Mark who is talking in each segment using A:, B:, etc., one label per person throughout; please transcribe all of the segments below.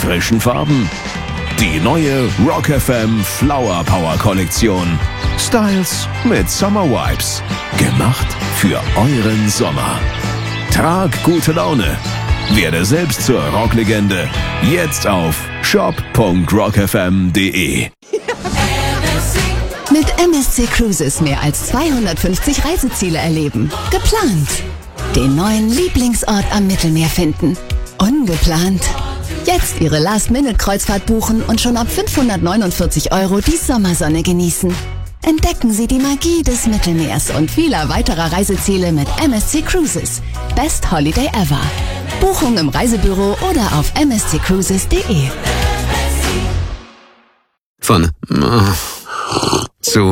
A: frischen Farben. Die neue Rock FM Flower Power Kollektion. Styles mit Summer Vibes. Gemacht für euren Sommer. Trag gute Laune. Werde selbst zur Rocklegende. Jetzt auf shop.rockfm.de.
B: Mit MSC Cruises mehr als 250 Reiseziele erleben. Geplant. Den neuen Lieblingsort am Mittelmeer finden. Ungeplant. Jetzt Ihre Last-Minute-Kreuzfahrt buchen und schon ab 549 € die Sommersonne genießen. Entdecken Sie die Magie des Mittelmeers und vieler weiterer Reiseziele mit MSC Cruises. Best Holiday ever. Buchung im Reisebüro oder auf msccruises.de.
C: Von zu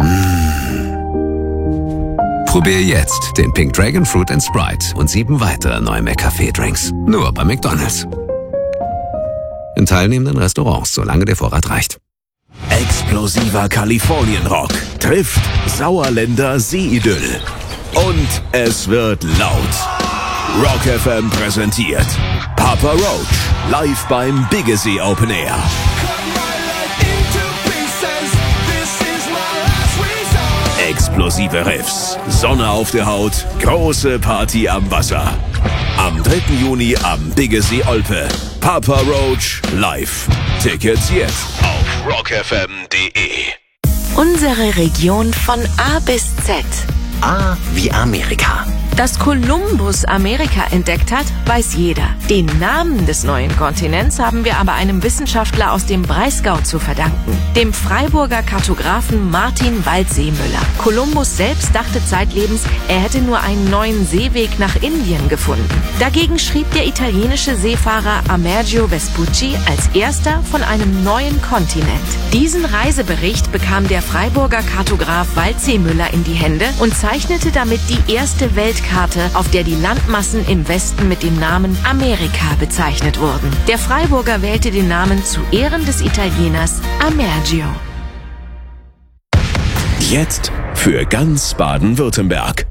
C: Probier jetzt den Pink Dragon Fruit & Sprite und 7 weitere neue McCafé-Drinks. Nur bei McDonald's. In teilnehmenden Restaurants, solange der Vorrat reicht.
A: Explosiver Kalifornienrock trifft Sauerländer Seeidyll. Und es wird laut. Rock FM präsentiert Papa Roach live beim Biggesee Open Air. Explosive Riffs, Sonne auf der Haut, große Party am Wasser. Am 3. Juni am Biggesee Olpe. Papa Roach live. Tickets jetzt auf rockfm.de.
D: Unsere Region von A bis Z.
E: A wie Amerika.
D: Dass Kolumbus Amerika entdeckt hat, weiß jeder. Den Namen des neuen Kontinents haben wir aber einem Wissenschaftler aus dem Breisgau zu verdanken, dem Freiburger Kartografen Martin Waldseemüller. Kolumbus selbst dachte zeitlebens, er hätte nur einen neuen Seeweg nach Indien gefunden. Dagegen schrieb der italienische Seefahrer Amerigo Vespucci als erster von einem neuen Kontinent. Diesen Reisebericht bekam der Freiburger Kartograf Waldseemüller in die Hände und zeichnete damit die erste Weltkarte, auf der die Landmassen im Westen mit dem Namen Amerika bezeichnet wurden. Der Freiburger wählte den Namen zu Ehren des Italieners Amerigo.
A: Jetzt für ganz Baden-Württemberg.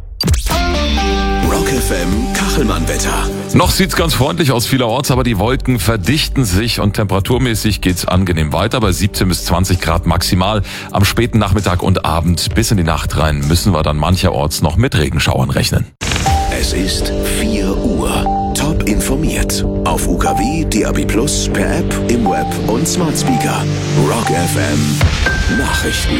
A: Rock FM Kachelmann-Wetter.
F: Noch sieht's ganz freundlich aus vielerorts, aber die Wolken verdichten sich und temperaturmäßig geht's angenehm weiter bei 17 bis 20 Grad maximal. Am späten Nachmittag und Abend bis in die Nacht rein müssen wir dann mancherorts noch mit Regenschauern rechnen.
A: Es ist 4 Uhr. Top informiert. Auf UKW, DAB+, per App, im Web und Smart Speaker. Rock FM Nachrichten.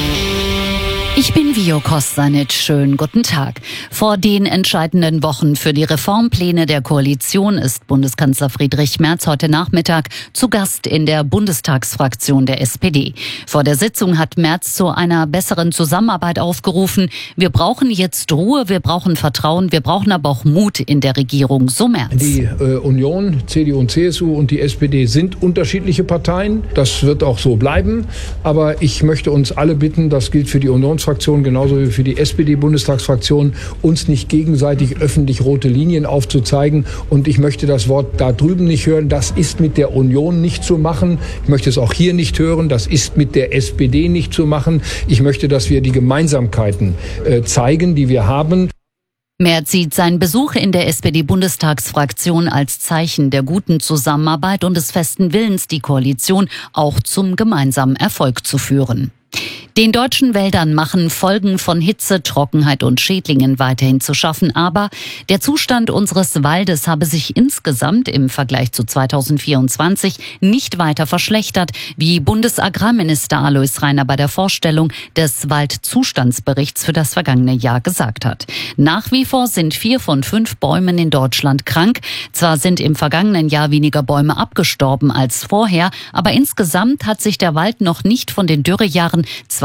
G: Ich bin Vio Kostanic. Schönen guten Tag. Vor den entscheidenden Wochen für die Reformpläne der Koalition ist Bundeskanzler Friedrich Merz heute Nachmittag zu Gast in der Bundestagsfraktion der SPD. Vor der Sitzung hat Merz zu einer besseren Zusammenarbeit aufgerufen. Wir brauchen jetzt Ruhe, wir brauchen Vertrauen, wir brauchen aber auch Mut in der Regierung, so Merz.
H: Die Union, CDU und CSU und die SPD sind unterschiedliche Parteien. Das wird auch so bleiben. Aber ich möchte uns alle bitten, das gilt für die Unionsfraktion genauso wie für die SPD-Bundestagsfraktion, uns nicht gegenseitig öffentlich rote Linien aufzuzeigen. Und ich möchte das Wort da drüben nicht hören. Das ist mit der Union nicht zu machen. Ich möchte es auch hier nicht hören. Das ist mit der SPD nicht zu machen. Ich möchte, dass wir die Gemeinsamkeiten zeigen, die wir haben.
G: Merz sieht seinen Besuch in der SPD-Bundestagsfraktion als Zeichen der guten Zusammenarbeit und des festen Willens, die Koalition auch zum gemeinsamen Erfolg zu führen. Den deutschen Wäldern machen Folgen von Hitze, Trockenheit und Schädlingen weiterhin zu schaffen. Aber der Zustand unseres Waldes habe sich insgesamt im Vergleich zu 2024 nicht weiter verschlechtert, wie Bundesagrarminister Alois Rainer bei der Vorstellung des Waldzustandsberichts für das vergangene Jahr gesagt hat. Nach wie vor sind 4 von 5 Bäumen in Deutschland krank. Zwar sind im vergangenen Jahr weniger Bäume abgestorben als vorher, aber insgesamt hat sich der Wald noch nicht von den Dürrejahren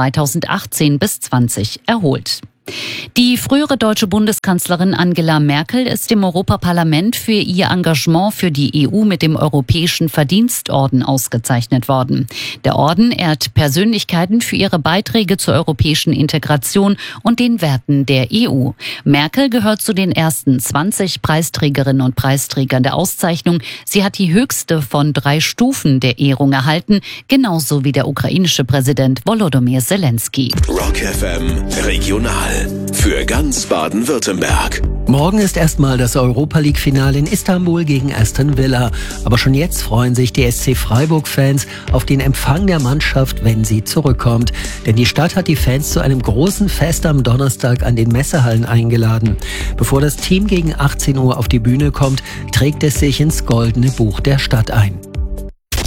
G: 2018 bis 20 erholt. Die frühere deutsche Bundeskanzlerin Angela Merkel ist im Europaparlament für ihr Engagement für die EU mit dem Europäischen Verdienstorden ausgezeichnet worden. Der Orden ehrt Persönlichkeiten für ihre Beiträge zur europäischen Integration und den Werten der EU. Merkel gehört zu den ersten 20 Preisträgerinnen und Preisträgern der Auszeichnung. Sie hat die höchste von 3 Stufen der Ehrung erhalten, genauso wie der ukrainische Präsident Volodymyr Zelensky.
A: Rock FM Regional für ganz Baden-Württemberg.
I: Morgen ist erstmal das Europa-League-Finale in Istanbul gegen Aston Villa. Aber schon jetzt freuen sich die SC Freiburg-Fans auf den Empfang der Mannschaft, wenn sie zurückkommt. Denn die Stadt hat die Fans zu einem großen Fest am Donnerstag an den Messehallen eingeladen. Bevor das Team gegen 18 Uhr auf die Bühne kommt, trägt es sich ins Goldene Buch der Stadt ein.